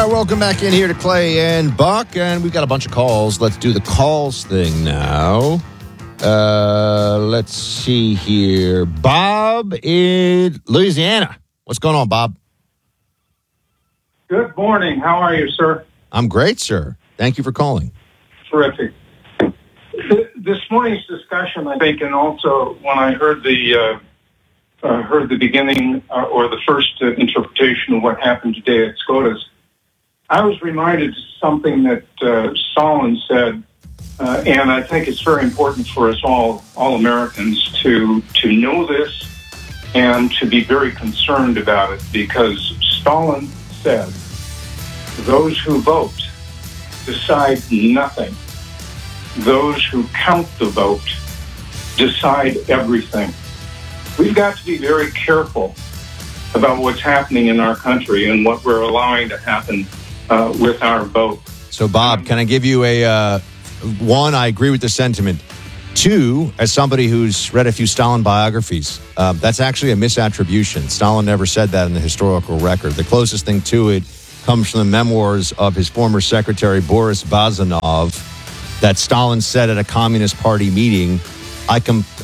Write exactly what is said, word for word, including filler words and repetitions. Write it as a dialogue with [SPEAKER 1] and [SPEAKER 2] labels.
[SPEAKER 1] right, welcome back in here to Clay and Buck, and we've got a bunch of calls. Let's do the calls thing now. Uh, let's see here. Bob in Louisiana. What's going on, Bob?
[SPEAKER 2] Good morning. How are you, sir?
[SPEAKER 1] I'm great, sir. Thank you for calling.
[SPEAKER 2] Terrific. This morning's discussion, I think, and also when I heard the uh, uh, heard the beginning uh, or the first uh, interpretation of what happened today at SCOTUS, I was reminded of something that uh, Stalin said, uh, and I think it's very important for us all, all Americans, to to know this and to be very concerned about it, because Stalin said, "Those who vote decide nothing. Those who count the vote decide everything." We've got to be very careful about what's happening in our country and what we're allowing to happen uh, with our vote.
[SPEAKER 1] So, Bob, can I give you a, uh, one, I agree with the sentiment. Two, as somebody who's read a few Stalin biographies, uh, that's actually a misattribution. Stalin never said that in the historical record. The closest thing to it comes from the memoirs of his former secretary, Boris Bazanov, that Stalin said at a Communist Party meeting, I, com-